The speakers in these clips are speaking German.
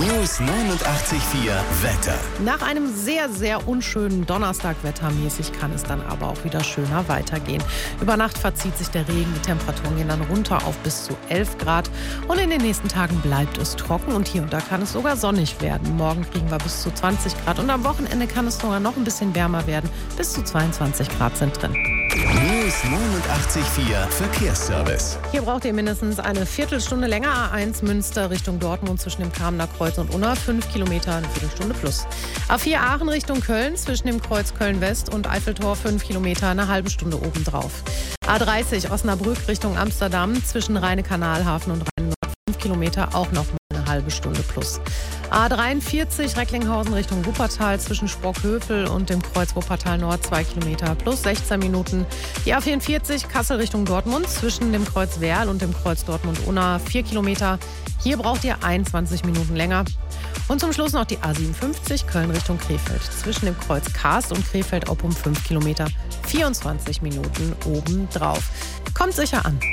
News 89.4 Wetter. Nach einem sehr, sehr unschönen Donnerstag wettermäßig kann es dann aber auch wieder schöner weitergehen. Über Nacht verzieht sich der Regen, die Temperaturen gehen dann runter auf bis zu 11 Grad. Und in den nächsten Tagen bleibt es trocken und hier und da kann es sogar sonnig werden. Morgen kriegen wir bis zu 20 Grad und am Wochenende kann es sogar noch ein bisschen wärmer werden. Bis zu 22 Grad sind drin. News 89.4 Verkehrsservice. Hier braucht ihr mindestens eine Viertelstunde länger. A1 Münster Richtung Dortmund zwischen dem Kamener Kreuz und Unna 5 Kilometer, eine Viertelstunde plus. A4 Aachen Richtung Köln zwischen dem Kreuz Köln-West und Eiffeltor 5 Kilometer, eine halbe Stunde obendrauf. A30 Osnabrück Richtung Amsterdam zwischen Rheine-Kanalhafen und Rhein-Nord 5 Kilometer, auch noch eine halbe Stunde plus. A43 Recklinghausen Richtung Wuppertal zwischen Sprockhövel und dem Kreuz Wuppertal Nord 2 Kilometer plus 16 Minuten. Die A44 Kassel Richtung Dortmund zwischen dem Kreuz Werl und dem Kreuz Dortmund-Unna 4 Kilometer. Hier braucht ihr 21 Minuten länger. Und zum Schluss noch die A57 Köln Richtung Krefeld zwischen dem Kreuz Karst und Krefeld-Oppum 5 Kilometer, 24 Minuten obendrauf. Kommt sicher an.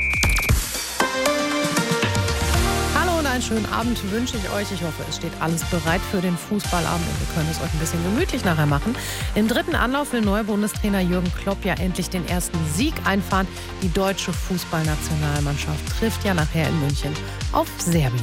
Einen schönen Abend wünsche ich euch. Ich hoffe, es steht alles bereit für den Fußballabend und wir können es euch ein bisschen gemütlich nachher machen. Im dritten Anlauf will neuer Bundestrainer Jürgen Klopp ja endlich den ersten Sieg einfahren. Die deutsche Fußballnationalmannschaft trifft ja nachher in München auf Serbien.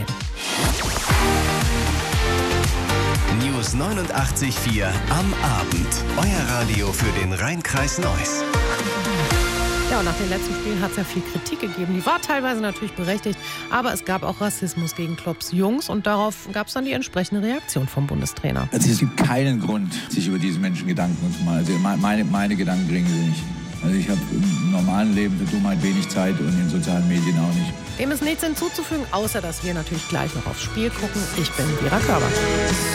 News 89.4 am Abend. Euer Radio für den Rhein-Kreis Neuss. Ja, und nach den letzten Spielen hat es ja viel Kritik gegeben. Die war teilweise natürlich berechtigt, aber es gab auch Rassismus gegen Klopps Jungs und darauf gab es dann die entsprechende Reaktion vom Bundestrainer. Also es gibt keinen Grund, sich über diese Menschen Gedanken zu machen. Also meine Gedanken kriegen sie nicht. Also ich habe im normalen Leben für Dummheit wenig Zeit und in sozialen Medien auch nicht. Dem ist nichts hinzuzufügen, außer dass wir natürlich gleich noch aufs Spiel gucken. Ich bin Vera Körber.